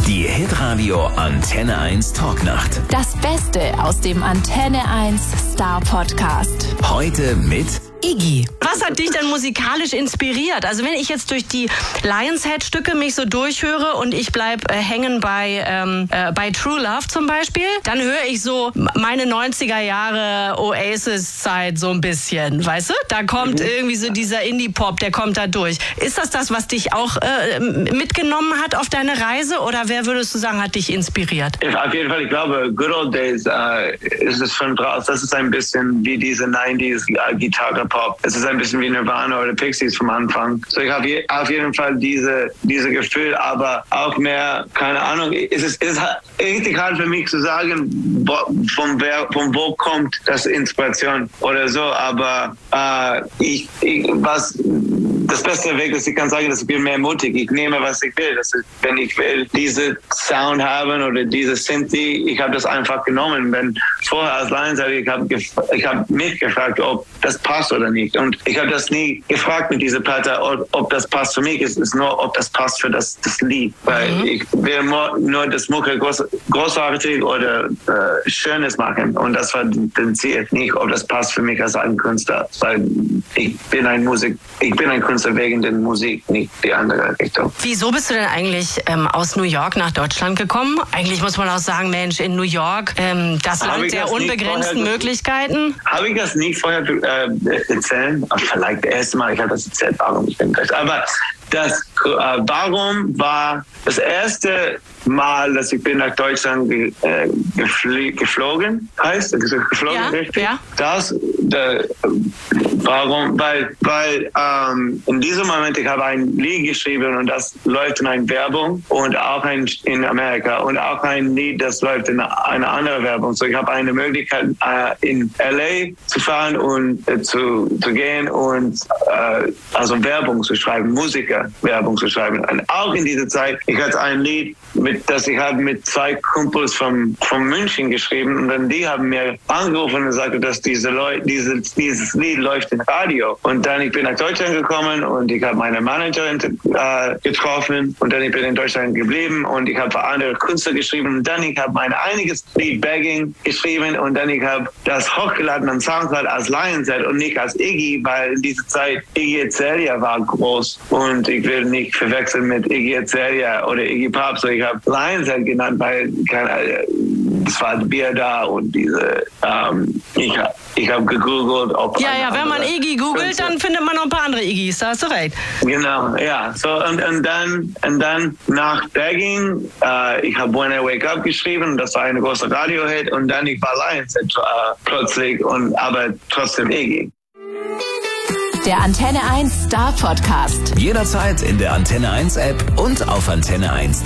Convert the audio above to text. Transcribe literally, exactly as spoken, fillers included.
Die Hitradio Antenne eins Talknacht. Das Beste aus dem Antenne eins Star Podcast. Heute mit Iggy. Was hat dich denn musikalisch inspiriert? Also wenn ich jetzt durch die Lionshead-Stücke mich so durchhöre und ich bleib äh, hängen bei, ähm, äh, bei True Love zum Beispiel, dann höre ich so meine neunziger Jahre Oasis-Zeit so ein bisschen, weißt du? Da kommt mhm. irgendwie so dieser Indie-Pop, der kommt da durch. Ist das das, was dich auch äh, mitgenommen hat auf deine Reise oder wer würdest du sagen, hat dich inspiriert? Auf jeden Fall, ich glaube, Good Old Days äh, ist es schon draus. Das ist ein bisschen wie diese neunziger äh, Gitarre Pop. Es ist ein bisschen wie Nirvana oder Pixies vom Anfang. So, ich habe je, auf jeden Fall diese, diese Gefühl, aber auch mehr, keine Ahnung, es ist, es ist richtig hart für mich zu sagen, wo, von, wer, von wo kommt das Inspiration oder so, aber äh, ich, ich, was das beste Weg ist, ich kann sagen, dass ich bin mehr mutig. Ich nehme, was ich will. Das ist, wenn ich will, diese Sound haben oder diese Synthi, ich habe das einfach genommen. Wenn vorher als Lionshead, ich habe ich hab mich gefragt, ob das passt oder nicht. Und ich habe das nie gefragt mit dieser Platte, ob, ob das passt für mich. Es ist nur, ob das passt für das, das Lied. Weil mhm. ich will nur, nur das Mucke groß, großartig oder äh, Schönes machen. Und das war das Ziel. Nicht, ob das passt für mich als ein Künstler. Weil ich bin ein Musik, ich bin ein Künstler wegen der Musik, nicht die andere Richtung. Wieso bist du denn eigentlich ähm, aus New York nach Deutschland gekommen? Eigentlich muss man auch sagen, Mensch, in New York, ähm, das Hab Land der unbegrenzten Möglichkeiten. Habe ich das nicht vorher äh, erzählt? Vielleicht das erste Mal, ich habe das erzählt, warum ich bin gleich. Aber das äh, warum war das erste Mal, dass ich bin nach Deutschland ge, äh, gefl- geflogen, heißt das geflogen, ja, richtig? Ja. Das, der, warum? Weil, weil ähm, in diesem Moment, ich habe ein Lied geschrieben und das läuft in einer Werbung und auch ein, in Amerika und auch ein Lied, das läuft in einer anderen Werbung. So ich habe eine Möglichkeit, äh, in L A zu fahren und äh, zu, zu gehen und äh, also Werbung zu schreiben, Musiker Werbung zu schreiben. Und auch in dieser Zeit, ich hatte ein Lied, mit, das ich habe mit zwei Kumpels von, von München geschrieben und dann die haben mir angerufen und gesagt, dass diese Leute, diese, dieses Lied läuft im Radio. Und dann ich bin nach Deutschland gekommen und ich habe meine Managerin äh, getroffen und dann ich bin in Deutschland geblieben und ich habe für andere Künstler geschrieben und dann ich habe mein einiges Lied Begging geschrieben und dann ich habe das hochgeladen an Soundcloud als Lionshead und nicht als Iggy, weil in dieser Zeit Iggy Azalea war groß und ich will nicht verwechseln mit Iggy Azalea oder Iggy Pop, so ich habe Lionshead genannt, weil es war Bier da und diese ähm, ich habe ich hab gegoogelt, ob ja ja wenn man Iggy googelt, dann findet man noch ein paar andere Iggys, da hast du recht. Genau, ja, so und, und dann und dann nach Begging, äh, ich habe When I Wake Up geschrieben, das war eine große Radio-Hit und dann ich war Lionshead äh, plötzlich und aber trotzdem Iggy. Der Antenne eins Star Podcast. Jederzeit in der Antenne eins App und auf antenne eins.